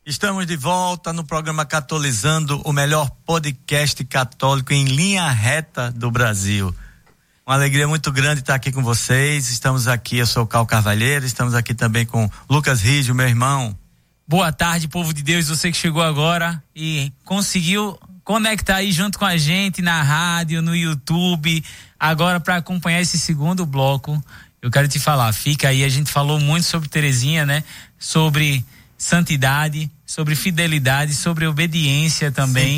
Estamos de volta no programa Catolizando, o melhor podcast católico em linha reta do Brasil. Uma alegria muito grande estar aqui com vocês. Estamos aqui, eu sou o Cal Carvalheiro, estamos aqui também com Lucas Rígio, meu irmão. Boa tarde, povo de Deus, você que chegou agora e conseguiu conectar aí junto com a gente na rádio, no YouTube, agora para acompanhar esse segundo bloco. Eu quero te falar, fica aí, a gente falou muito sobre Terezinha, né? Sobre santidade, sobre fidelidade, sobre obediência também.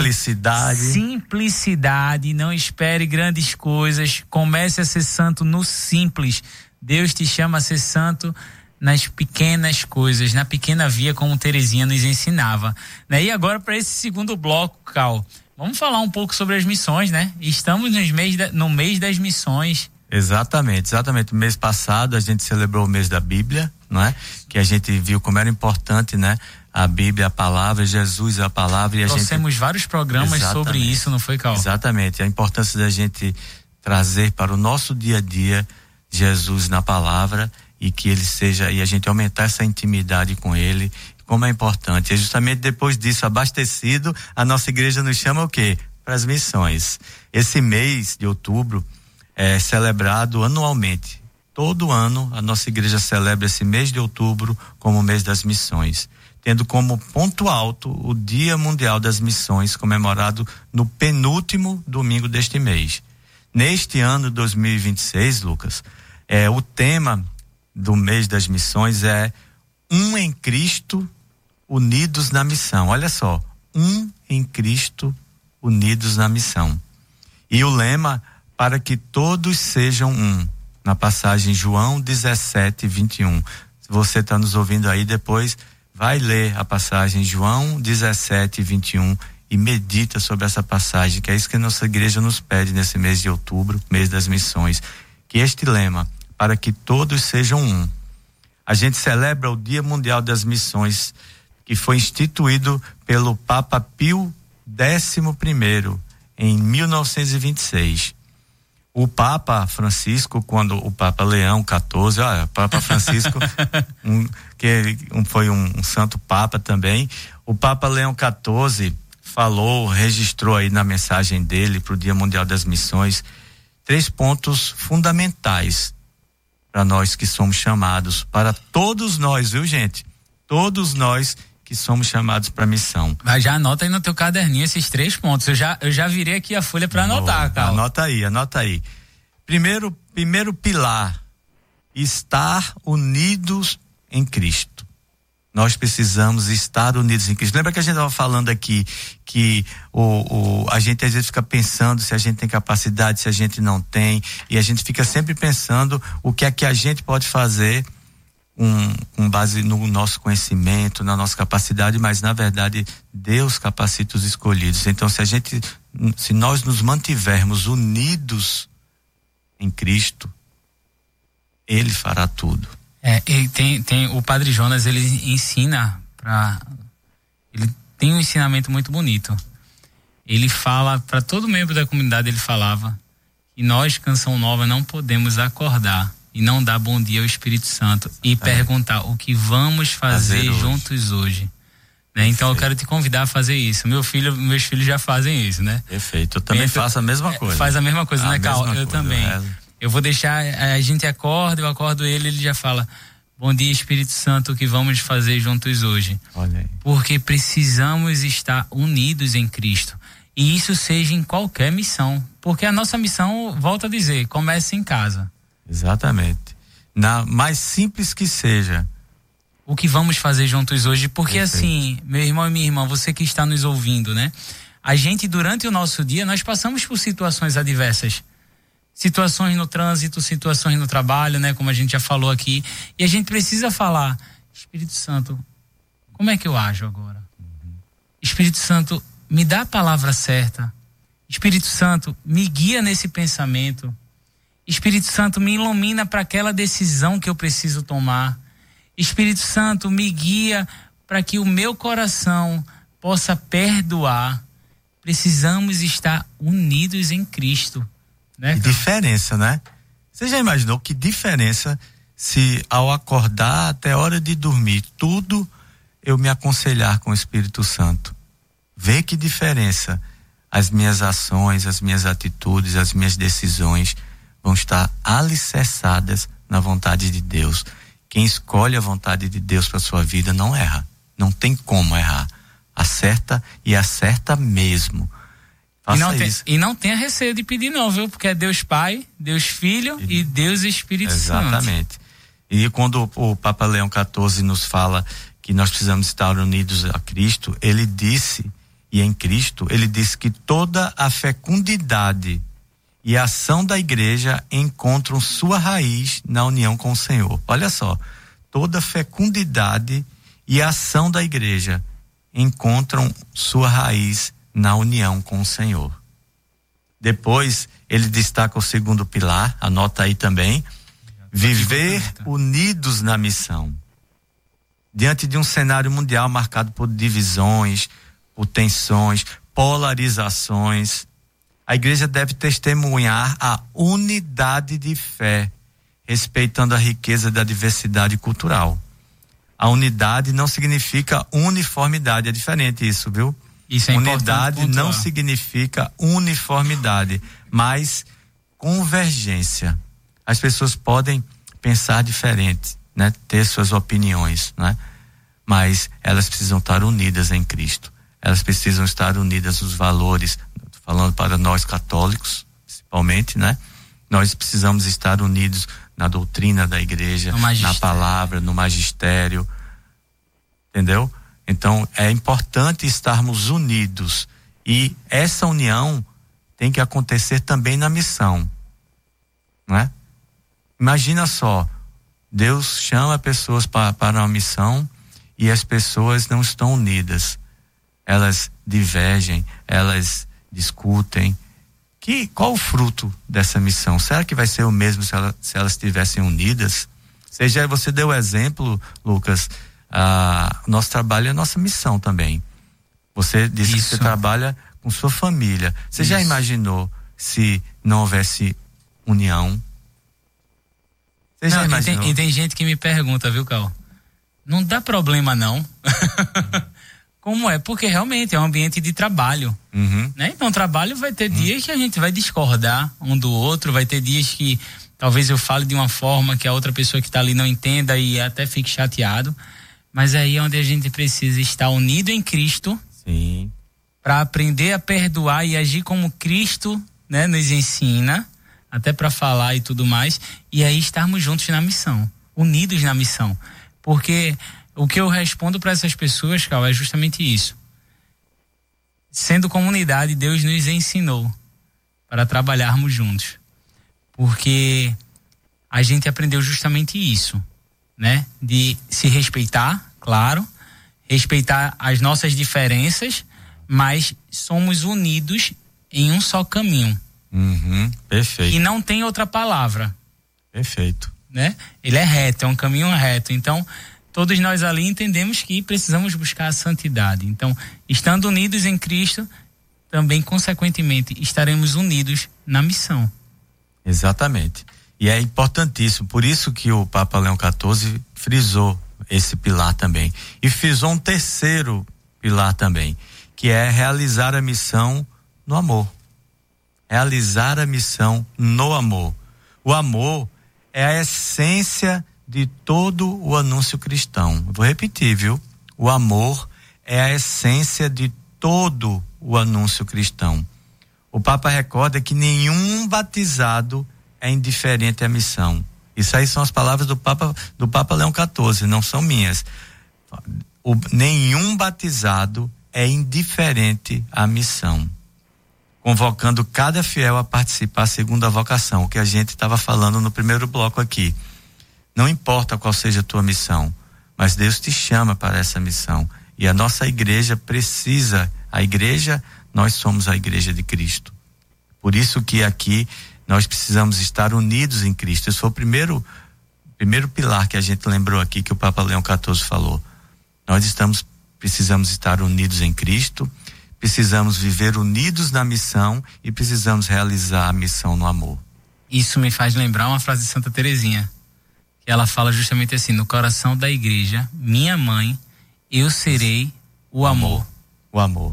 Simplicidade, não espere grandes coisas, comece a ser santo no simples. Deus te chama a ser santo nas pequenas coisas, na pequena via, como Terezinha nos ensinava, né? E agora, para esse segundo bloco, Cal, vamos falar um pouco sobre as missões, né? Estamos no mês das missões. Exatamente. No mês passado a gente celebrou o mês da Bíblia, não é? Que a gente viu como era importante, né? A Bíblia, a palavra, Jesus, a palavra, e trouxemos vários programas sobre isso, não foi, Cal? Exatamente. A importância da gente trazer para o nosso dia a dia Jesus na palavra e que ele seja, e a gente aumentar essa intimidade com ele, como é importante. E justamente depois disso, abastecido, a nossa igreja nos chama o quê? Para as missões. Esse mês de outubro é celebrado anualmente. Todo ano a nossa igreja celebra esse mês de outubro como o mês das missões, tendo como ponto alto o Dia Mundial das Missões, comemorado no penúltimo domingo deste mês. Neste ano 2026, Lucas, o tema do mês das missões é um em Cristo, unidos na missão. Olha só, um em Cristo, unidos na missão. E o lema, para que todos sejam um, na passagem João 17:21. Se você está nos ouvindo aí, depois vai ler a passagem João 17:21 e medita sobre essa passagem, que é isso que a nossa igreja nos pede nesse mês de outubro, mês das missões. Que este lema, para que todos sejam um. A gente celebra o Dia Mundial das Missões, que foi instituído pelo Papa Pio XI em 1926. O Papa Francisco, quando o Papa Leão XIV, Papa Francisco, foi um santo Papa também, o Papa Leão XIV registrou aí na mensagem dele para o Dia Mundial das Missões 3 pontos fundamentais para nós que somos chamados, para todos nós, viu, gente? Todos nós que somos chamados para missão. Mas já anota aí no teu caderninho esses 3 pontos. Eu já virei aqui a folha para anotar, Carl. Anota aí. Primeiro pilar: estar unidos em Cristo. Nós precisamos estar unidos em Cristo. Lembra que a gente estava falando aqui que a gente às vezes fica pensando se a gente tem capacidade, se a gente não tem, e a gente fica sempre pensando o que é que a gente pode fazer com base no nosso conhecimento, na nossa capacidade, mas na verdade Deus capacita os escolhidos. Então se nós nos mantivermos unidos em Cristo, Ele fará tudo. E tem o Padre Jonas, ele tem um ensinamento muito bonito. Ele fala para todo membro da comunidade, ele falava que nós, Canção Nova, não podemos acordar e não dar bom dia ao Espírito Santo e perguntar o que vamos fazer juntos hoje. Né? Então eu quero te convidar a fazer isso. Meus filhos já fazem isso, né? Perfeito, eu também faço a mesma coisa. Faz a mesma coisa, né, Cal? Eu também. Eu vou deixar, a gente acorda, eu acordo ele já fala: bom dia, Espírito Santo, o que vamos fazer juntos hoje? Olha aí. Porque precisamos estar unidos em Cristo. E isso seja em qualquer missão. Porque a nossa missão, volto a dizer, começa em casa. Exatamente. Na mais simples que seja. O que vamos fazer juntos hoje? Porque Perfeito. Assim, meu irmão e minha irmã, você que está nos ouvindo, né? A gente, durante o nosso dia, nós passamos por situações adversas. Situações no trânsito, situações no trabalho, né? Como a gente já falou aqui. E a gente precisa falar: Espírito Santo, como é que eu ajo agora? Espírito Santo, me dá a palavra certa. Espírito Santo, me guia nesse pensamento. Espírito Santo, me ilumina para aquela decisão que eu preciso tomar. Espírito Santo, me guia para que o meu coração possa perdoar. Precisamos estar unidos em Cristo. Né, que diferença, né? Você já imaginou que diferença se ao acordar até a hora de dormir tudo eu me aconselhar com o Espírito Santo, ver que diferença as minhas ações, as minhas atitudes, as minhas decisões vão estar alicerçadas na vontade de Deus. Quem escolhe a vontade de Deus para sua vida não erra, não tem como errar, acerta e acerta mesmo. E não tenha receio de pedir não, viu? Porque é Deus Pai, Deus Filho e Deus Espírito Santo. Exatamente. E quando o Papa Leão XIV nos fala que nós precisamos estar unidos a Cristo, ele disse, e em Cristo, ele disse que toda a fecundidade e a ação da igreja encontram sua raiz na união com o Senhor. Olha só, toda fecundidade e a ação da igreja encontram sua raiz na união com o Senhor. Depois, ele destaca o segundo pilar, anota aí também, viver unidos na missão. Diante de um cenário mundial marcado por divisões, por tensões, polarizações, a igreja deve testemunhar a unidade de fé, respeitando a riqueza da diversidade cultural. A unidade não significa uniformidade, é diferente isso, viu? Isso é unidade não significa uniformidade, mas convergência. As pessoas podem pensar diferente, né? Ter suas opiniões, né? Mas elas precisam estar unidas em Cristo. Elas precisam estar unidas nos valores, falando para nós católicos, principalmente, né? Nós precisamos estar unidos na doutrina da igreja, na palavra, no magistério, entendeu? Então é importante estarmos unidos, e essa união tem que acontecer também na missão, né? Imagina só, Deus chama pessoas para uma missão e as pessoas não estão unidas, elas divergem, elas discutem. Qual o fruto dessa missão? Será que vai ser o mesmo se elas estivessem unidas? Você deu o exemplo, Lucas, nosso trabalho é nossa missão também. Você disse que você trabalha com sua família. Você já imaginou se não houvesse união? Você já imaginou? E tem gente que me pergunta, viu, Cal? Não dá problema não. Como é? Porque realmente é um ambiente de trabalho, né? Então, trabalho vai ter dias que a gente vai discordar um do outro, vai ter dias que talvez eu fale de uma forma que a outra pessoa que está ali não entenda e até fique chateado, mas aí é onde a gente precisa estar unido em Cristo, para aprender a perdoar e agir como Cristo, né, nos ensina, até para falar e tudo mais, e aí estarmos juntos na missão, unidos na missão, porque o que eu respondo para essas pessoas, Cal, é justamente isso. Sendo comunidade, Deus nos ensinou para trabalharmos juntos. Porque a gente aprendeu justamente isso, né? De se respeitar, claro, respeitar as nossas diferenças, mas somos unidos em um só caminho. Perfeito. E não tem outra palavra. Perfeito. Né? Ele é reto, é um caminho reto. Então, todos nós ali entendemos que precisamos buscar a santidade. Então, estando unidos em Cristo, também, consequentemente, estaremos unidos na missão. Exatamente. E é importantíssimo. Por isso que o Papa Leão XIV frisou esse pilar também. E frisou um terceiro pilar também, que é realizar a missão no amor. Realizar a missão no amor. O amor é a essência de todo o anúncio cristão. Vou repetir, viu? O amor é a essência de todo o anúncio cristão. O Papa recorda que nenhum batizado é indiferente à missão. Isso aí são as palavras do Papa Leão XIV, não são minhas. Nenhum batizado é indiferente à missão, convocando cada fiel a participar segundo a vocação, o que a gente estava falando no primeiro bloco aqui. Não importa qual seja a tua missão, mas Deus te chama para essa missão. E a nossa igreja precisa, nós somos a igreja de Cristo. Por isso que aqui nós precisamos estar unidos em Cristo. Esse foi o primeiro pilar que a gente lembrou aqui, que o Papa Leão XIV falou. Precisamos estar unidos em Cristo, precisamos viver unidos na missão e precisamos realizar a missão no amor. Isso me faz lembrar uma frase de Santa Teresinha, que ela fala justamente assim: no coração da igreja, minha mãe, eu serei o amor. O amor.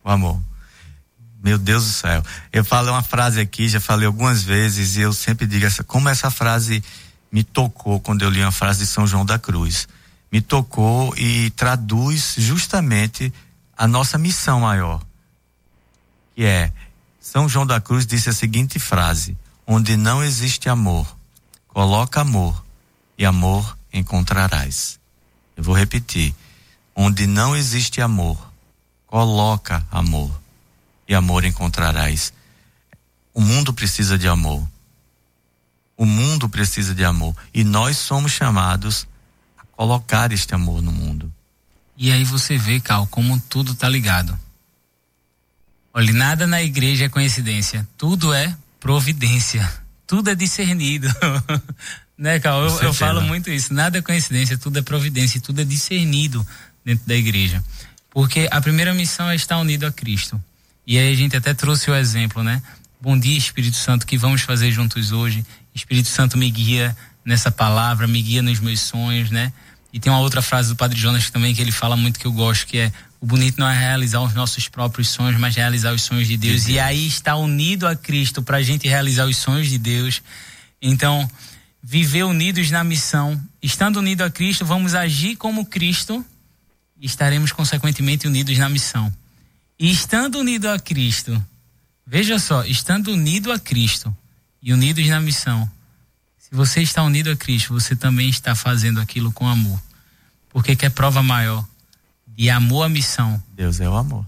Meu Deus do céu. Eu falei uma frase aqui, já falei algumas vezes, e eu sempre digo como essa frase me tocou quando eu li uma frase de São João da Cruz. Me tocou e traduz justamente a nossa missão maior. Que é, São João da Cruz disse a seguinte frase: onde não existe amor, coloca amor, e amor encontrarás. Eu vou repetir. Onde não existe amor, coloca amor, e amor encontrarás. O mundo precisa de amor. O mundo precisa de amor. E nós somos chamados a colocar este amor no mundo. E aí você vê, Cal, como tudo tá ligado. Olha, nada na igreja é coincidência. Tudo é providência. Tudo é discernido. Né, Cal? Eu falo muito isso. Nada é coincidência, tudo é providência. E tudo é discernido dentro da igreja. Porque a primeira missão é estar unido a Cristo. E aí a gente até trouxe o exemplo, né? Bom dia, Espírito Santo, que vamos fazer juntos hoje. Espírito Santo me guia nessa palavra, me guia nos meus sonhos, né? E tem uma outra frase do Padre Jonas também que ele fala muito, que eu gosto, que é: o bonito não é realizar os nossos próprios sonhos, mas realizar os sonhos de Deus. E aí está unido a Cristo para a gente realizar os sonhos de Deus. Então, viver unidos na missão, estando unido a Cristo, vamos agir como Cristo e estaremos consequentemente unidos na missão. E estando unido a Cristo, veja só, estando unido a Cristo e unidos na missão, se você está unido a Cristo, você também está fazendo aquilo com amor. Porque que é prova maior de amor à missão? Deus é o amor.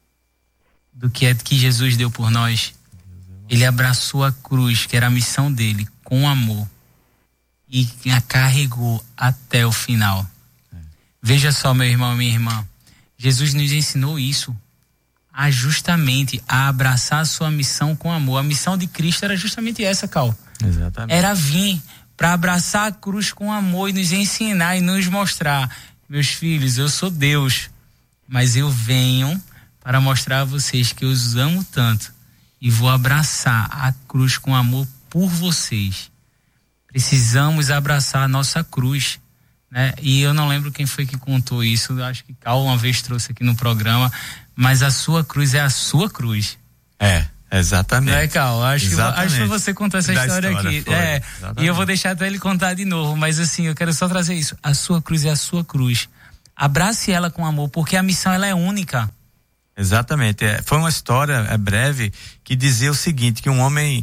Do que é que Jesus deu por nós. Ele abraçou a cruz, que era a missão dele, com amor. E a carregou até o final. Veja só, meu irmão e minha irmã, Jesus nos ensinou isso, justamente a abraçar a sua missão com amor. A missão de Cristo era justamente essa, Cal. Exatamente. Era vir para abraçar a cruz com amor e nos ensinar e nos mostrar: meus filhos, eu sou Deus, mas eu venho para mostrar a vocês que eu os amo tanto e vou abraçar a cruz com amor por vocês. Precisamos abraçar a nossa cruz, né? E eu não lembro quem foi que contou isso, eu acho que Cal uma vez trouxe aqui no programa, mas a sua cruz é a sua cruz. Exatamente. Não é, Cal? Acho que você contou essa história aqui. E eu vou deixar até ele contar de novo, mas assim, eu quero só trazer isso. A sua cruz é a sua cruz. Abrace ela com amor, porque a missão ela é única. Exatamente. Foi uma história breve que dizia o seguinte, que um homem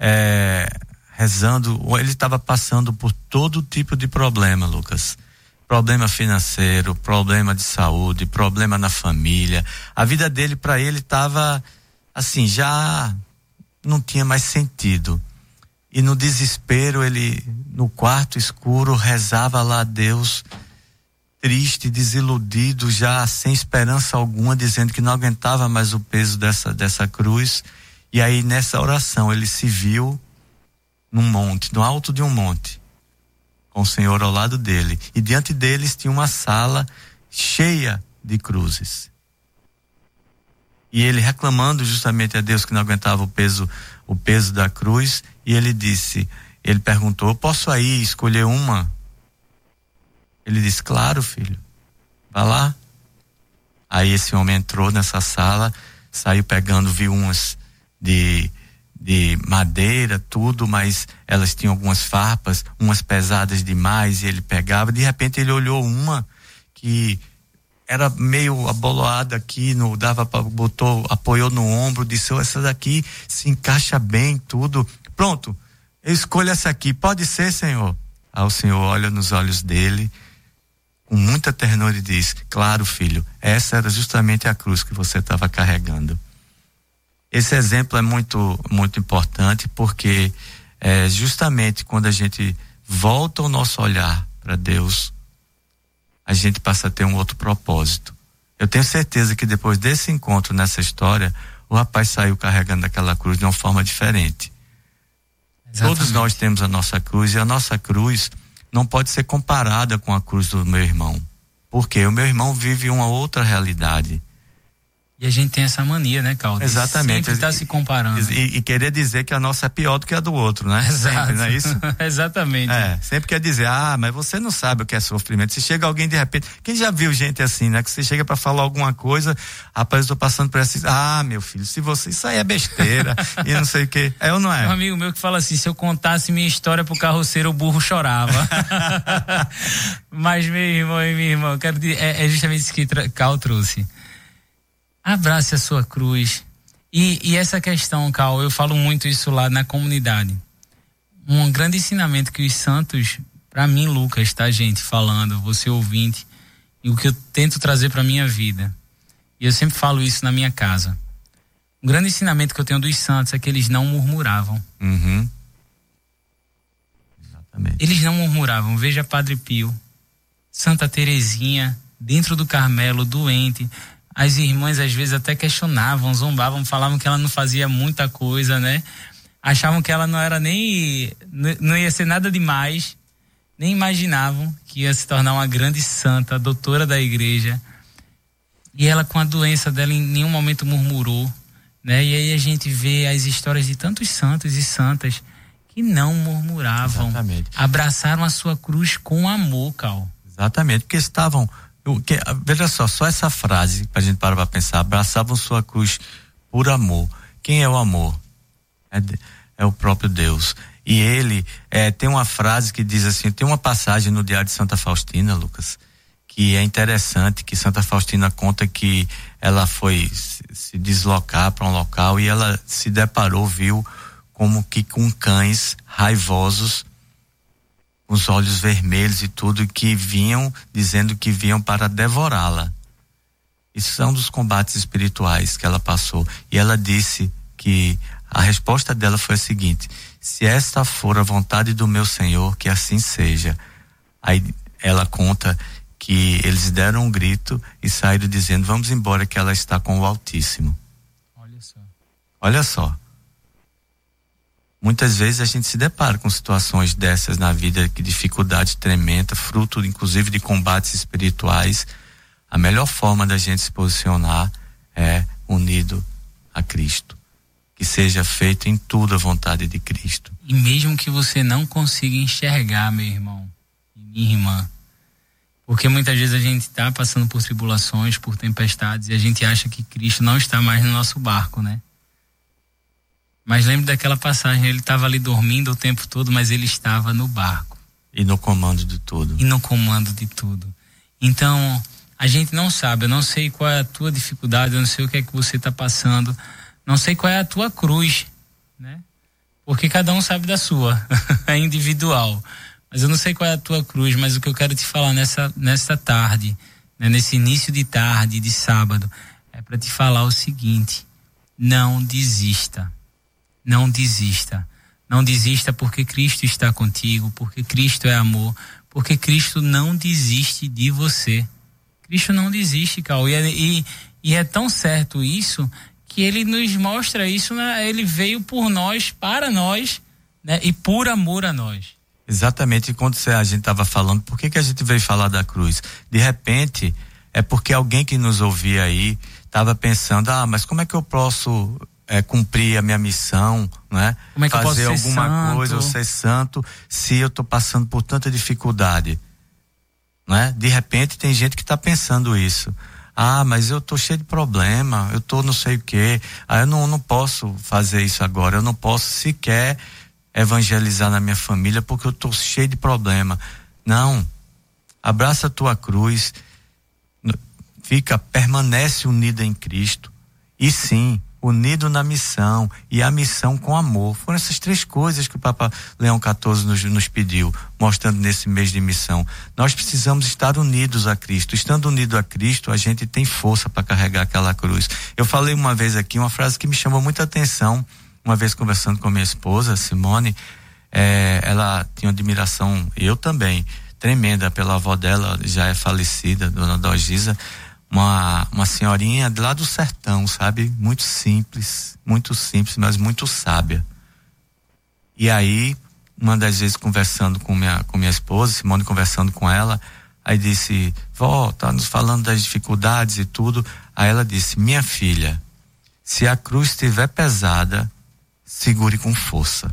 rezando, ele estava passando por todo tipo de problema, Lucas. Problema financeiro, problema de saúde, problema na família. A vida dele, para ele, estava assim, já não tinha mais sentido. E no desespero, ele, no quarto escuro, rezava lá a Deus, triste, desiludido, já sem esperança alguma, dizendo que não aguentava mais o peso dessa cruz. E aí, nessa oração, ele se viu num monte, no alto de um monte, com o Senhor ao lado dele. E diante deles tinha uma sala cheia de cruzes. E ele reclamando justamente a Deus que não aguentava o peso da cruz, e ele perguntou: posso aí escolher uma? Ele disse: claro, filho, vá lá. Aí esse homem entrou nessa sala, saiu pegando, viu umas de madeira, tudo, mas elas tinham algumas farpas, umas pesadas demais, e ele pegava. De repente ele olhou uma que era meio aboloada aqui, não dava para, apoiou no ombro, disse: essa daqui se encaixa bem, tudo. Pronto, eu escolho essa aqui, pode ser, Senhor? Aí o Senhor olha nos olhos dele com muita ternura e diz: claro, filho, essa era justamente a cruz que você estava carregando. Esse exemplo é muito, muito importante, porque justamente quando a gente volta o nosso olhar para Deus, a gente passa a ter um outro propósito. Eu tenho certeza que depois desse encontro nessa história, o rapaz saiu carregando aquela cruz de uma forma diferente. Exatamente. Todos nós temos a nossa cruz, e a nossa cruz não pode ser comparada com a cruz do meu irmão, porque o meu irmão vive uma outra realidade. E a gente tem essa mania, né, Caldo? Exatamente. Sempre tá se comparando. E querer dizer que a nossa é pior do que a do outro, né? Exato. Sempre, não é isso? Exatamente. Sempre quer dizer, mas você não sabe o que é sofrimento. Se chega alguém de repente, quem já viu gente assim, né? Que você chega pra falar alguma coisa, rapaz, eu tô passando por essa, meu filho, se você, isso aí é besteira, e não sei o que, é ou não é? Um amigo meu que fala assim, se eu contasse minha história pro carroceiro, o burro chorava. Mas meu irmão e minha irmã, quero dizer, é justamente isso que Cal trouxe. Abrace a sua cruz. E essa questão, Cal, eu falo muito isso lá na comunidade. Um grande ensinamento que os santos, para mim, Lucas, tá, gente, falando, você ouvinte, e o que eu tento trazer para minha vida. E eu sempre falo isso na minha casa. Um grande ensinamento que eu tenho dos santos é que eles não murmuravam. Uhum. Exatamente. Eles não murmuravam. Veja Padre Pio, Santa Terezinha, dentro do Carmelo, doente. As irmãs às vezes até questionavam, zombavam, falavam que ela não fazia muita coisa, né? Achavam que ela não era não ia ser nada demais, nem imaginavam que ia se tornar uma grande santa, doutora da igreja. E ela, com a doença dela, em nenhum momento murmurou, né? E aí a gente vê as histórias de tantos santos e santas que não murmuravam. Exatamente. Abraçaram a sua cruz com amor, Cal. Exatamente, porque estavam... veja só essa frase pra gente parar pra pensar, abraçavam sua cruz por amor. Quem é o amor? É o próprio Deus. E ele, tem uma frase que diz assim, tem uma passagem no Diário de Santa Faustina, Lucas, que é interessante, que Santa Faustina conta que ela foi se deslocar para um local e ela se deparou, viu como que com cães raivosos, os olhos vermelhos e tudo, que vinham, dizendo que vinham para devorá-la. Isso são dos combates espirituais que ela passou. E ela disse que a resposta dela foi a seguinte: se esta for a vontade do meu Senhor, que assim seja. Aí ela conta que eles deram um grito e saíram dizendo, vamos embora que ela está com o Altíssimo. Olha só. Muitas vezes a gente se depara com situações dessas na vida, que dificuldade tremenda, fruto inclusive de combates espirituais. A melhor forma da gente se posicionar é unido a Cristo. Que seja feito em tudo a vontade de Cristo. E mesmo que você não consiga enxergar, meu irmão e minha irmã, porque muitas vezes a gente está passando por tribulações, por tempestades, e a gente acha que Cristo não está mais no nosso barco, né? Mas lembre daquela passagem, ele estava ali dormindo o tempo todo, mas ele estava no barco. E no comando de tudo. E no comando de tudo. Então, a gente não sabe, eu não sei qual é a tua dificuldade, eu não sei o que é que você está passando, não sei qual é a tua cruz, né? Porque cada um sabe da sua, é individual. Mas eu não sei qual é a tua cruz, mas o que eu quero te falar nessa tarde, né? Nesse início de tarde, de sábado, é para te falar o seguinte: não desista. Não desista. Não desista, porque Cristo está contigo, porque Cristo é amor, porque Cristo não desiste de você. Cristo não desiste, Cal. E é tão certo isso que ele nos mostra isso, né? Ele veio por nós, para nós, né? E por amor a nós. Exatamente. E quando a gente estava falando, por que a gente veio falar da cruz? De repente, é porque alguém que nos ouvia aí estava pensando, mas como é que eu posso cumprir a minha missão, né? Como é que fazer eu posso ser alguma santo? coisa ou ser santo se eu estou passando por tanta dificuldade, né? De repente tem gente que está pensando isso. Mas eu tô cheio de problema, eu tô não sei o quê, eu não posso fazer isso agora, eu não posso sequer evangelizar na minha família porque eu tô cheio de problema. Não, abraça a tua cruz, permanece unida em Cristo, e sim, unido na missão, e a missão com amor. Foram essas três coisas que o Papa Leão XIV nos pediu, mostrando nesse mês de missão. Nós precisamos estar unidos a Cristo. Estando unido a Cristo, a gente tem força para carregar aquela cruz. Eu falei uma vez aqui uma frase que me chamou muita atenção, uma vez conversando com a minha esposa, Simone. Ela tinha uma admiração, eu também, tremenda pela avó dela, já é falecida, dona Dorgisa, uma senhorinha de lá do sertão, sabe? Muito simples, mas muito sábia. E aí, uma das vezes conversando com minha esposa, Simone, conversando com ela, Aí disse: vó, tá nos falando das dificuldades e tudo. Aí ela disse: minha filha, se a cruz estiver pesada, segure com força.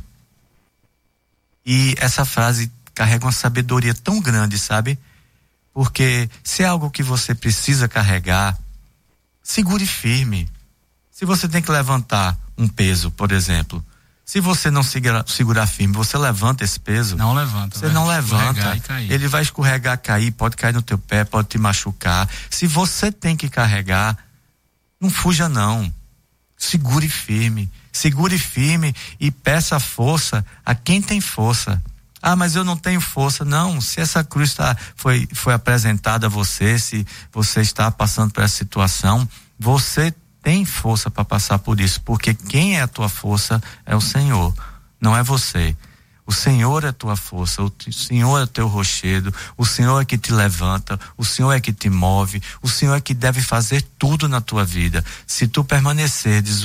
E essa frase carrega uma sabedoria tão grande, sabe? Porque se é algo que você precisa carregar, segure firme. Se você tem que levantar um peso, por exemplo, se você não segurar firme, você levanta esse peso? Não levanta. Você não levanta. Ele vai escorregar, cair, pode cair no teu pé, pode te machucar. Se você tem que carregar, não fuja não. Segure firme e peça força a quem tem força. Ah, mas eu não tenho força. Não, se essa cruz foi apresentada a você, se você está passando por essa situação, você tem força para passar por isso, porque quem é a tua força é o Senhor, não é você. O Senhor é a tua força, o Senhor é o teu rochedo, o Senhor é que te levanta, o Senhor é que te move, o Senhor é que deve fazer tudo na tua vida. Se tu permaneceres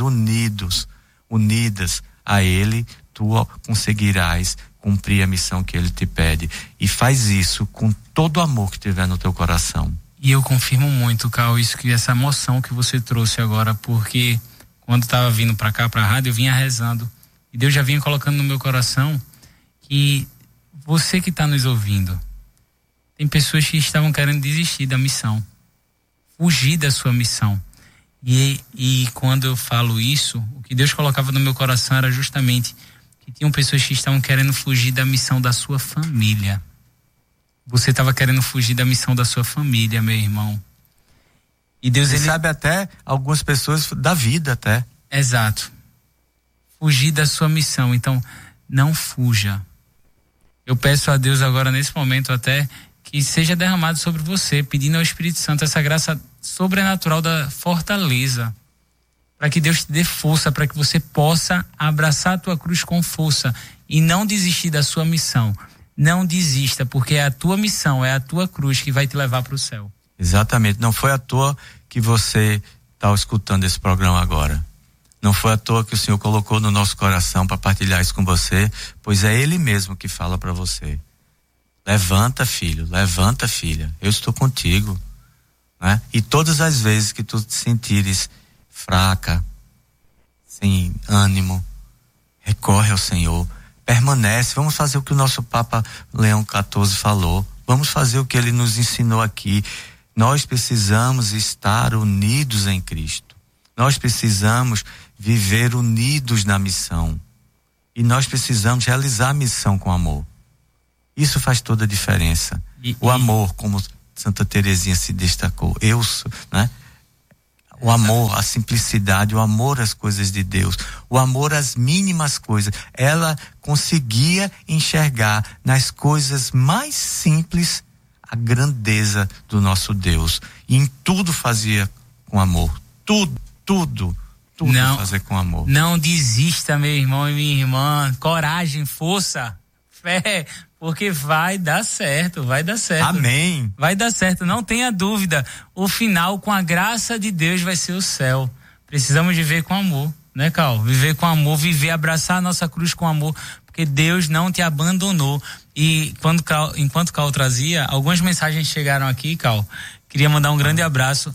unidas a Ele, tu conseguirás cumprir a missão que Ele te pede. E faz isso com todo o amor que tiver no teu coração. E eu confirmo muito, Cal, essa emoção que você trouxe agora, porque quando estava vindo para cá, para a rádio, eu vinha rezando. E Deus já vinha colocando no meu coração que você que está nos ouvindo, tem pessoas que estavam querendo desistir da missão, fugir da sua missão. E quando eu falo isso, o que Deus colocava no meu coração era justamente que tinham pessoas que estavam querendo fugir da missão da sua família. Você estava querendo fugir da missão da sua família, meu irmão. E Deus, Ele sabe até algumas pessoas da vida até. Exato. Fugir da sua missão. Então, não fuja. Eu peço a Deus agora, nesse momento até, que seja derramado sobre você, pedindo ao Espírito Santo essa graça sobrenatural da fortaleza, para que Deus te dê força, para que você possa abraçar a tua cruz com força e não desistir da sua missão. Não desista, porque é a tua missão, é a tua cruz que vai te levar para o céu. Exatamente, não foi à toa que você está escutando esse programa agora. Não foi à toa que o Senhor colocou no nosso coração para partilhar isso com você, pois é Ele mesmo que fala para você. Levanta, filho, levanta, filha, eu estou contigo, né? E todas as vezes que tu te sentires fraca, sem ânimo, recorre ao Senhor, permanece. Vamos fazer o que o nosso Papa Leão XIV falou, vamos fazer o que ele nos ensinou aqui. Nós precisamos estar unidos em Cristo, nós precisamos viver unidos na missão e nós precisamos realizar a missão com amor. Isso faz toda a diferença. O amor, como Santa Teresinha se destacou, né? O amor, a simplicidade, o amor às coisas de Deus, o amor às mínimas coisas. Ela conseguia enxergar nas coisas mais simples a grandeza do nosso Deus. E em tudo fazia com amor. Tudo fazer com amor. Não desista, meu irmão e minha irmã. Coragem, força, fé, porque vai dar certo. Amém. Vai dar certo, não tenha dúvida. O final, com a graça de Deus, vai ser o céu. Precisamos viver com amor, né, Cal? Viver com amor, abraçar a nossa cruz com amor, porque Deus não te abandonou. E enquanto Cal trazia, algumas mensagens chegaram aqui, Cal. Queria mandar um grande abraço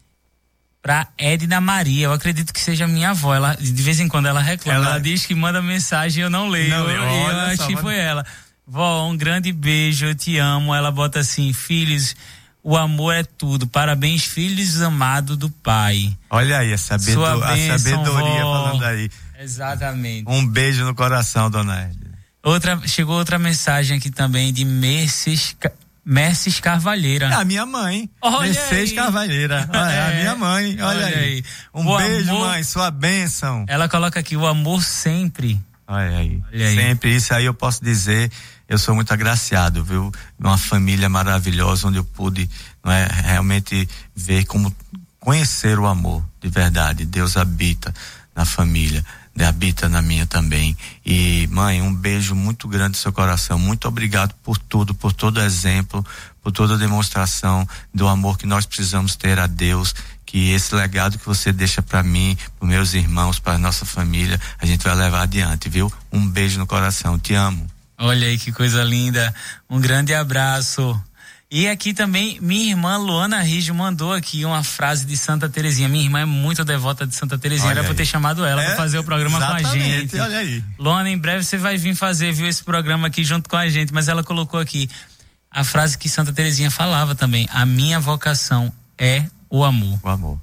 pra Edna Maria. Eu acredito que seja minha avó. Ela, de vez em quando ela reclama. Ela diz que manda mensagem e eu não leio. Eu acho que foi ela. Vó, um grande beijo, eu te amo. Ela bota assim: filhos, o amor é tudo. Parabéns, filhos amados do Pai. Olha aí a sabedoria falando aí. Exatamente. Um beijo no coração, dona Edna. Chegou outra mensagem aqui também de Mercedes Carvalheira. É a minha mãe. Mercedes Carvalheira. É a minha mãe. Olha aí. Um beijo, amor, mãe, sua bênção. Ela coloca aqui: o amor sempre. Olha aí. Sempre. Isso aí eu posso dizer. Eu sou muito agraciado, viu? Uma família maravilhosa onde eu pude, realmente conhecer o amor de verdade. Deus habita na família, habita na minha também. E, mãe, um beijo muito grande no seu coração. Muito obrigado por tudo, por todo exemplo, por toda demonstração do amor que nós precisamos ter a Deus. Que esse legado que você deixa para mim, para meus irmãos, para nossa família, a gente vai levar adiante, viu? Um beijo no coração, te amo. Olha aí que coisa linda, um grande abraço. E aqui também, minha irmã Luana Rijo mandou aqui uma frase de Santa Terezinha. Minha irmã é muito devota de Santa Terezinha. Era pra eu ter chamado ela pra fazer o programa com a gente. Olha aí. Luana, em breve você vai vir fazer, viu, esse programa aqui junto com a gente. Mas ela colocou aqui a frase que Santa Terezinha falava também: a minha vocação é o amor. O amor.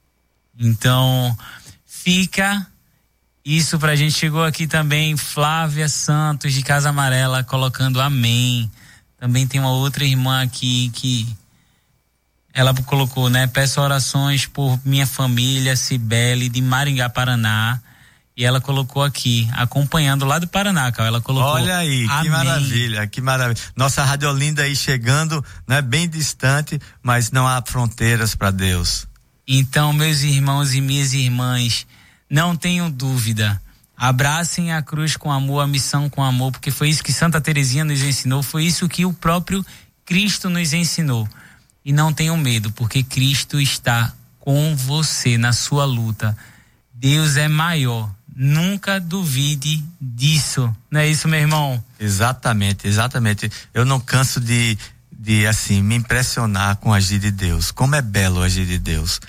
Então, fica isso pra gente. Chegou aqui também Flávia Santos de Casa Amarela colocando amém. Também tem uma outra irmã aqui que ela colocou, né? Peço orações por minha família, Cibele, de Maringá, Paraná. E ela colocou aqui, acompanhando lá do Paraná, cara. Ela colocou. Olha aí, amém. que maravilha, que maravilha. Nossa Rádio Olinda aí chegando, né? Bem distante, mas não há fronteiras para Deus. Então, meus irmãos e minhas irmãs, não tenham dúvida. Abracem a cruz com amor, a missão com amor, porque foi isso que Santa Terezinha nos ensinou, foi isso que o próprio Cristo nos ensinou. E não tenham medo, porque Cristo está com você na sua luta. Deus é maior. Nunca duvide disso. Não é isso, meu irmão? Exatamente, exatamente. Eu não canso de assim, me impressionar com o agir de Deus. Como é belo o agir de Deus.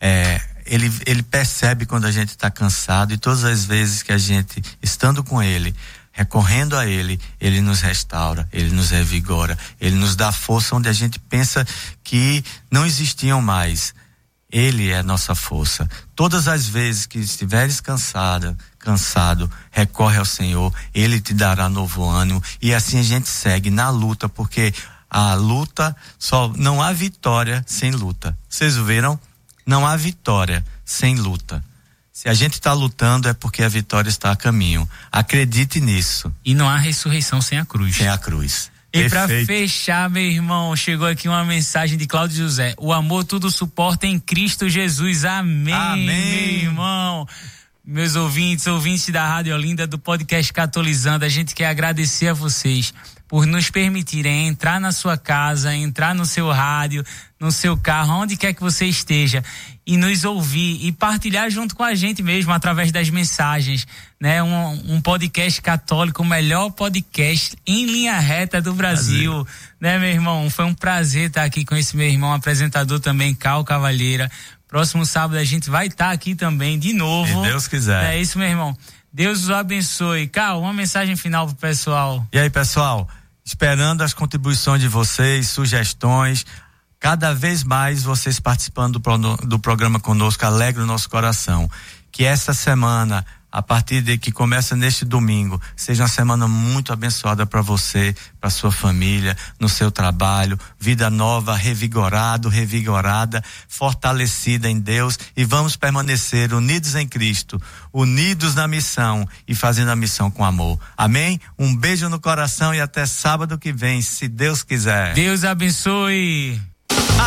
Ele percebe quando a gente está cansado, e todas as vezes que a gente, estando com Ele, recorrendo a Ele, Ele nos restaura, Ele nos revigora, Ele nos dá força onde a gente pensa que não existiam mais. Ele é a nossa força. Todas as vezes que estiveres cansado, recorre ao Senhor, Ele te dará novo ânimo, e assim a gente segue na luta, porque a luta, não há vitória sem luta. Vocês viram? Não há vitória sem luta. Se a gente está lutando é porque a vitória está a caminho. Acredite nisso. E não há ressurreição sem a cruz. Sem a cruz. E para fechar, meu irmão, chegou aqui uma mensagem de Cláudio José: o amor tudo suporta em Cristo Jesus. Amém. Amém. Meu irmão. Meus ouvintes da Rádio Olinda, do podcast Catolizando, a gente quer agradecer a vocês por nos permitirem entrar na sua casa, entrar no seu rádio, no seu carro, onde quer que você esteja, e nos ouvir e partilhar junto com a gente mesmo através das mensagens, né? Um podcast católico, o melhor podcast em linha reta do Brasil, né, meu irmão? Foi um prazer estar aqui com esse meu irmão apresentador também, Cal Cavalheira. Próximo sábado a gente vai estar aqui também de novo. Se Deus quiser. É isso, meu irmão. Deus os abençoe. Cal, uma mensagem final pro pessoal. E aí, pessoal, esperando as contribuições de vocês, sugestões, cada vez mais vocês participando do programa conosco, alegra o nosso coração. Que essa semana, a partir de que começa neste domingo, seja uma semana muito abençoada para você, para sua família, no seu trabalho, vida nova, revigorada, fortalecida em Deus, e vamos permanecer unidos em Cristo, unidos na missão e fazendo a missão com amor. Amém? Um beijo no coração e até sábado que vem, se Deus quiser. Deus abençoe.